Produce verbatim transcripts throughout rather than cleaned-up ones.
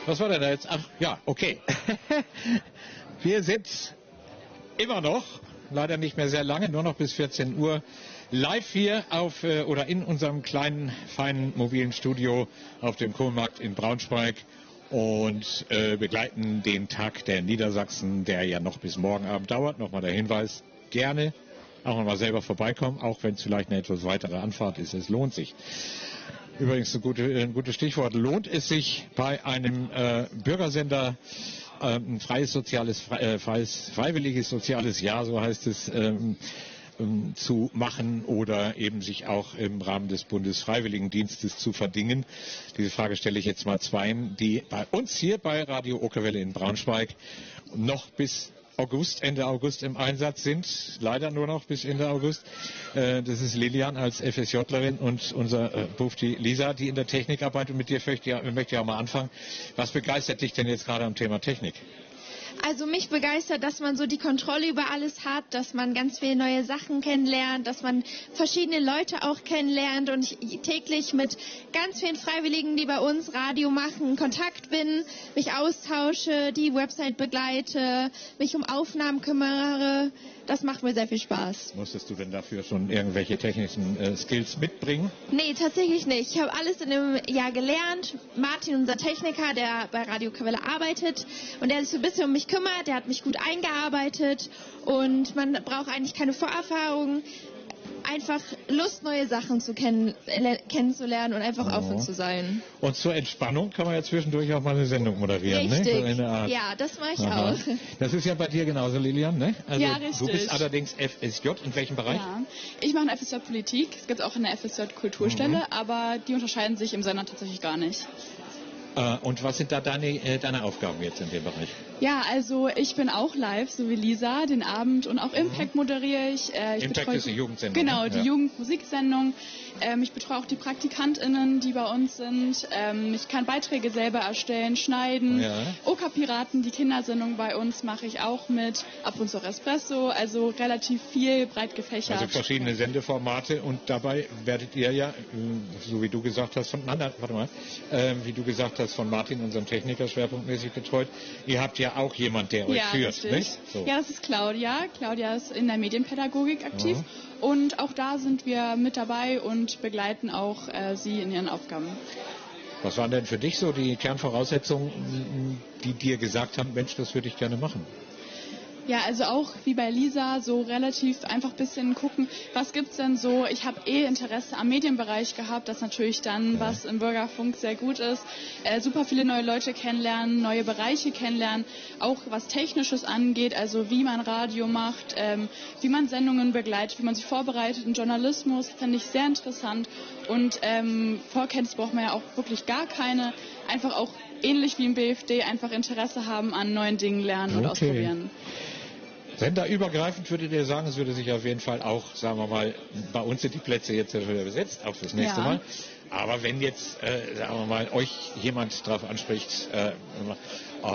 Was war denn da jetzt? Ach, ja, okay. Wir sind immer noch, leider nicht mehr sehr lange, nur noch bis vierzehn Uhr, live hier auf äh, oder in unserem kleinen, feinen, mobilen Studio auf dem Kohlmarkt in Braunschweig und äh, begleiten den Tag der Niedersachsen, der ja noch bis morgen Abend dauert. Nochmal der Hinweis, gerne auch nochmal selber vorbeikommen, auch wenn es vielleicht eine etwas weitere Anfahrt ist. Es lohnt sich. Übrigens ein, gute, ein gutes Stichwort. Lohnt es sich bei einem äh, Bürgersender äh, ein freies soziales, äh, freies, freiwilliges soziales Jahr, so heißt es, ähm, ähm, zu machen oder eben sich auch im Rahmen des Bundesfreiwilligendienstes zu verdingen? Diese Frage stelle ich jetzt mal zweien, die bei uns hier bei Radio Okerwelle in Braunschweig noch bis August, Ende August im Einsatz sind, leider nur noch bis Ende August. Äh, das ist Lilian als FSJlerin und unser äh, Bufti Lisa, die in der Technik arbeitet. Und mit dir möchte ich, möchte ich auch mal anfangen. Was begeistert dich denn jetzt gerade am Thema Technik? Also mich begeistert, dass man so die Kontrolle über alles hat, dass man ganz viele neue Sachen kennenlernt, dass man verschiedene Leute auch kennenlernt und ich täglich mit ganz vielen Freiwilligen, die bei uns Radio machen, in Kontakt bin, mich austausche, die Website begleite, mich um Aufnahmen kümmere. Das macht mir sehr viel Spaß. Musstest du denn dafür schon irgendwelche technischen äh, Skills mitbringen? Nee, tatsächlich nicht. Ich habe alles in einem Jahr gelernt. Martin, unser Techniker, der bei Radio Okerwelle arbeitet und der sich so ein bisschen um mich kümmert, der hat mich gut eingearbeitet und man braucht eigentlich keine Vorerfahrung. Einfach Lust, neue Sachen zu kennen, äh, kennenzulernen und einfach oh. offen zu sein. Und zur Entspannung kann man ja zwischendurch auch mal eine Sendung moderieren. Richtig, ne? So Art. Ja, das mache ich Aha. auch. Das ist ja bei dir genauso, Lilian, ne? Also ja, richtig. Du bist allerdings F S J. In welchem Bereich? Ja, ich mache eine F S J Politik. Es gibt auch eine F S J Kulturstelle, mhm. aber die unterscheiden sich im Sender tatsächlich gar nicht. Äh, und was sind da deine, äh, deine Aufgaben jetzt in dem Bereich? Ja, also ich bin auch live, so wie Lisa, den Abend und auch Impact moderiere ich. Äh, ich Impact betreue, ist eine Jugendsendung. Genau, ne? die ja. Jugendmusiksendung. Ähm, ich betreue auch die PraktikantInnen, die bei uns sind. Ähm, ich kann Beiträge selber erstellen, schneiden. Ja. Oka-Piraten, die Kindersendung bei uns, mache ich auch mit. Ab und zu auch Espresso, also relativ viel, breit gefächert. Also verschiedene Sendeformate und dabei werdet ihr ja, so wie du gesagt hast, von, nein, warte mal, äh, wie du gesagt hast, von Martin, unserem Techniker, schwerpunktmäßig betreut. Ihr habt ja auch jemand, der euch ja, führt, nicht? So. Ja, das ist Claudia. Claudia ist in der Medienpädagogik aktiv. Mhm. Und auch da sind wir mit dabei und begleiten auch äh, sie in ihren Aufgaben. Was waren denn für dich so die Kernvoraussetzungen, die dir gesagt haben, Mensch, das würde ich gerne machen? Ja, also auch wie bei Lisa, so relativ einfach ein bisschen gucken, was gibt's denn so. Ich habe eh Interesse am Medienbereich gehabt, das natürlich dann, ja. was im Bürgerfunk sehr gut ist. Äh, super viele neue Leute kennenlernen, neue Bereiche kennenlernen, auch was Technisches angeht, also wie man Radio macht, ähm, wie man Sendungen begleitet, wie man sich vorbereitet. Im Journalismus finde ich sehr interessant und ähm, Vorkenntnisse braucht man ja auch wirklich gar keine. Einfach auch ähnlich wie im B F D einfach Interesse haben an neuen Dingen lernen und okay. ausprobieren. Senderübergreifend würdet ihr sagen, es würde sich auf jeden Fall auch, sagen wir mal, bei uns sind die Plätze jetzt ja schon wieder besetzt, auch fürs nächste ja. Mal. Aber wenn jetzt, äh, sagen wir mal, euch jemand darauf anspricht, äh, äh,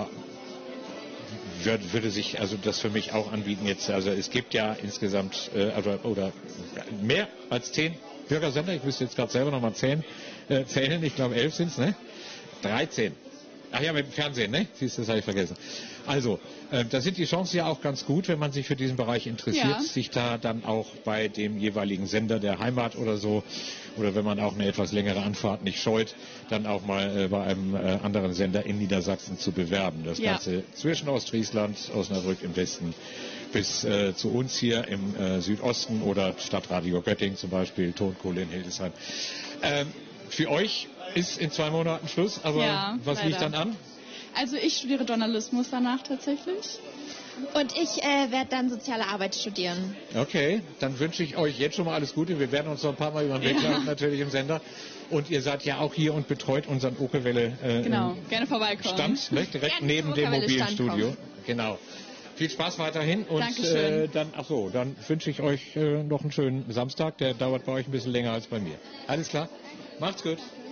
würde, würde sich also das für mich auch anbieten jetzt. Also es gibt ja insgesamt äh, oder, oder mehr als zehn Bürgersender. Ich müsste jetzt gerade selber nochmal zehn äh, zählen. Ich glaube elf sind es, ne? dreizehn. Ach ja, mit dem Fernsehen, ne? Siehst du, das habe ich vergessen. Also, äh, da sind die Chancen ja auch ganz gut, wenn man sich für diesen Bereich interessiert, ja. sich da dann auch bei dem jeweiligen Sender der Heimat oder so, oder wenn man auch eine etwas längere Anfahrt nicht scheut, dann auch mal äh, bei einem äh, anderen Sender in Niedersachsen zu bewerben. Das ja. Ganze zwischen Ostfriesland, Osnabrück im Westen bis äh, zu uns hier im äh, Südosten oder Stadtradio Göttingen zum Beispiel, Tonkohle in Hildesheim. Ähm, für euch ist in zwei Monaten Schluss, aber ja, was leider. liegt dann an? Also ich studiere Journalismus danach tatsächlich. Und ich äh, werde dann soziale Arbeit studieren. Okay, dann wünsche ich euch jetzt schon mal alles Gute. Wir werden uns noch ein paar Mal über den Weg ja. laufen, natürlich im Sender. Und ihr seid ja auch hier und betreut unseren Okerwelle äh, genau, gerne vorbeikommen. Stand, ne? direkt gerne neben dem mobilen Studio. Kommen. Genau. Viel Spaß weiterhin und äh, dann, ach so, dann wünsche ich euch äh, noch einen schönen Samstag. Der dauert bei euch ein bisschen länger als bei mir. Alles klar? Macht's gut.